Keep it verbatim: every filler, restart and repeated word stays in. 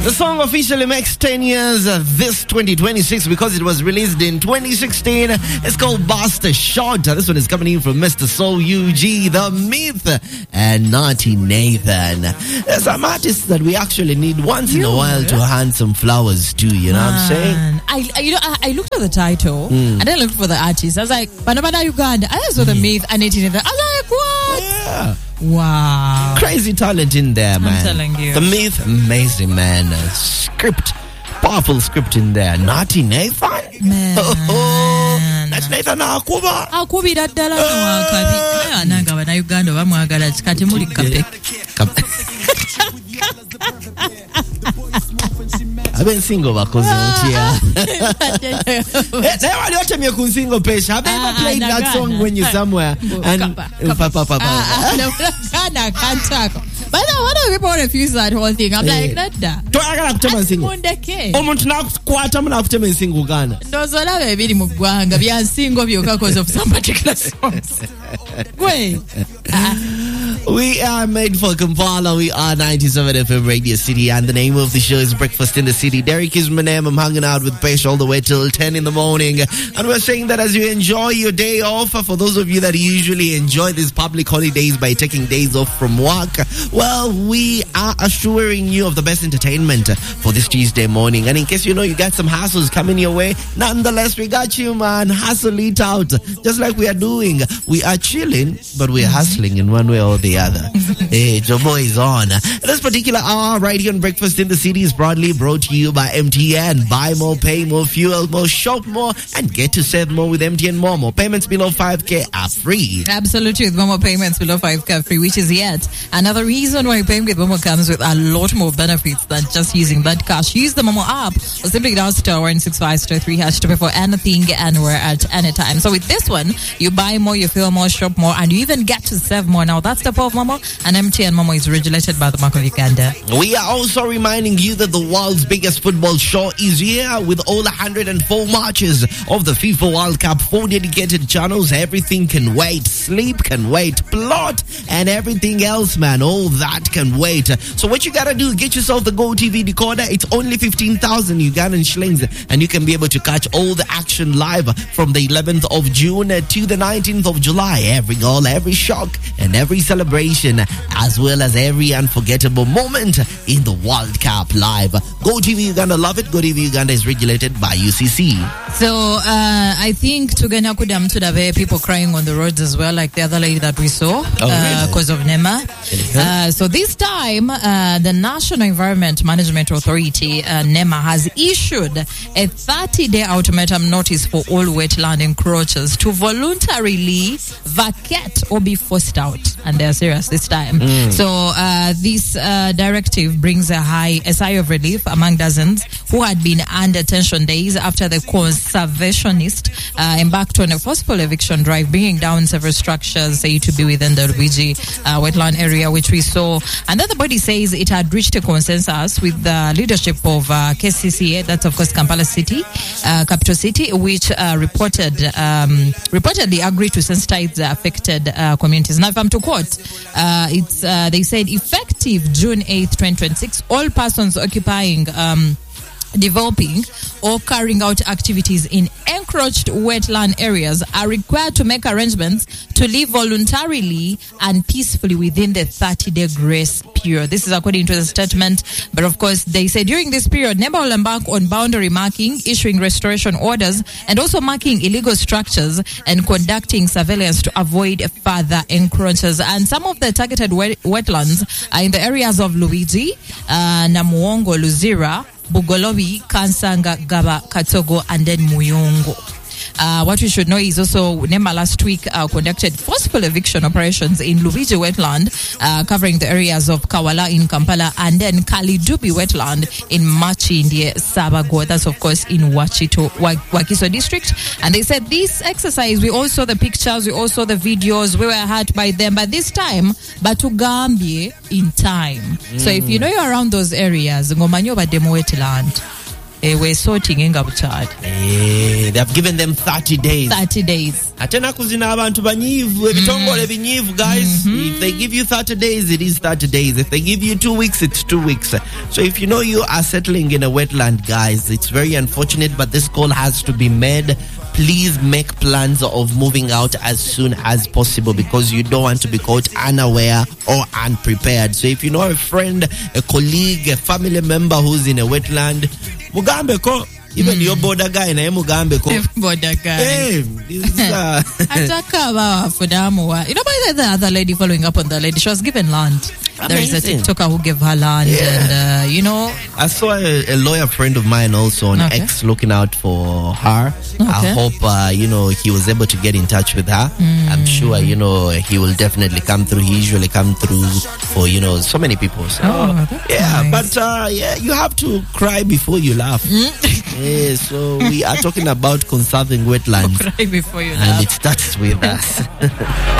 The song officially makes ten years uh, this twenty twenty-six because it was released in twenty sixteen. It's called Buster Shot. This one is coming in from Mister Soul U G, The Myth, and Naughty Nathan. There's some artists that we actually need once in a while to hand some flowers to, you know Man. what I'm saying? I, you know, I, I looked at the title mm. and then I looked for the artist. I was like, Banabana Uganda. I saw The Myth and Naughty Nathan. I was like, what? Yeah. Wow. Crazy talent in there, man. I'm telling you. The Myth, amazing, man. Uh, script, powerful script in there. Naughty Nathan? Man. Oh, oh. That's Nathan Akuba. Akubi that dala no akabi. Ya nanga bana Uganda bamwagala kati muli kape. I've been single bakoze otia. Never yote me ku single pesha. Have you ever played that song when you're somewhere and papa papa Kana kantako. But what do people refuse that whole thing? I'm like, nada. Twagala kutema single. Mundeke. Omuntu nakwata muna kutema single Uganda. Ndozola bebiri mu gwanga bya single byoka cause of some particular songs. Wait. We are made for Kampala. We are ninety-seven F M Radio City, and the name of the show is Breakfast in the City. Derek is my name. I'm hanging out with Pesh all the way till ten in the morning. And we're saying that as you enjoy your day off, for those of you that usually enjoy these public holidays by taking days off from work, well, we are assuring you of the best entertainment for this Tuesday morning. And in case you know you got some hassles coming your way, nonetheless, we got you, man. Hustle it out. Just like we are doing. We are chilling, but we're hustling in one way or the other. Hey, Jomo is on. This particular hour right here on Breakfast in the City is proudly brought to you by M T N. Buy more, pay more, fuel more, shop more, and get to save more with M T N Momo. Payments below five K are free. Absolutely, with Momo payments below five K are free, which is yet another reason why paying with Momo comes with a lot more benefits than just using that cash. Use the Momo app or simply dial star one six five star three hash to pay for anything anywhere at any time. So with this one, you buy more, you feel more, shop more, and you even get to save more. Now that's the of Momo, and M T N Momo is regulated by the Bank of Uganda. We are also reminding you that the world's biggest football show is here with all one hundred four matches of the FIFA World Cup, four dedicated channels. Everything can wait. Sleep can wait. Plot and everything else, man. All that can wait. So what you gotta do, get yourself the Go T V decoder. It's only fifteen thousand Ugandan shillings, and you can be able to catch all the action live from the eleventh of June to the nineteenth of July. Every goal, every shock, and every celebration, as well as every unforgettable moment in the World Cup live. Go T V Uganda, love it. Go T V Uganda is regulated by U C C. So uh, I think Tugenya Kudam Tudabe, people crying on the roads as well, like the other lady that we saw because oh, really? uh, of NEMA. Uh, so this time, uh, the National Environment Management Authority, uh, NEMA, has issued a thirty-day ultimatum notice for all wetland encroachers to voluntarily vacate or be forced out. And they're serious this time. Mm. So uh, this uh, directive brings a high a sigh of relief among dozens who had been under tension days after the conservationist uh, embarked on a forceful eviction drive, bringing down several structures said to be within the Rubiji uh, wetland area, which we saw. And then the body says it had reached a consensus with the leadership of uh, K C C A, that's of course Kampala City, uh, capital city, which uh, reported um, reportedly agreed to sensitize the affected uh, communities. Now, if I'm to quote, uh, it's uh, they said effective June eighth, twenty twenty-six, all persons occupying um, developing or carrying out activities in encroached wetland areas are required to make arrangements to live voluntarily and peacefully within the thirty-day grace period. This is according to the statement. But of course, they say during this period, NEMA will embark on boundary marking, issuing restoration orders, and also marking illegal structures and conducting surveillance to avoid further encroaches. And some of the targeted wet- wetlands are in the areas of Luigi, uh, Namuongo, Luzira, Bugolobi, Kansanga, Gaba, Katogo, and then Muyongo. Uh, what we should know is also NEMA last week uh, conducted forceful eviction operations in Lubiji wetland, uh, covering the areas of Kawala in Kampala and then Kalidubi wetland in Machindye, Sabago. That's of course in Wachito, Wakiso district. And they said this exercise, we all saw the pictures, we all saw the videos, we were hurt by them, but this time, Batugambie in time. Mm. So if you know you're around those areas, Ngomanyo Bademo wetland. eh, we're sorting in Gabuchad. Eh, they have given them thirty days. thirty days. Atena kuzina abantu banyivu, ebitongole binyivu, guys. If they give you thirty days, it is thirty days. If they give you two weeks, it's two weeks. So if you know you are settling in a wetland, guys, it's very unfortunate, but this call has to be made. Please make plans of moving out as soon as possible because you don't want to be caught unaware or unprepared. So if you know a friend, a colleague, a family member who's in a wetland, mugambe ko. Even mm. your border guy na mugambe ko. Border guy. Hey, this is, uh, you know, by the other lady following up on the lady, she was given land. There is a TikToker who gave her land, yeah. and uh, you know. I saw a, a lawyer friend of mine also on okay. X looking out for her. Okay. I hope uh, you know he was able to get in touch with her. Mm. I'm sure you know he will definitely come through. He usually come through for you know so many people. So oh, yeah, nice. but uh, yeah, you have to cry before you laugh. Yeah, so we are talking about conserving wetlands. Cry before you and laugh. it starts with us.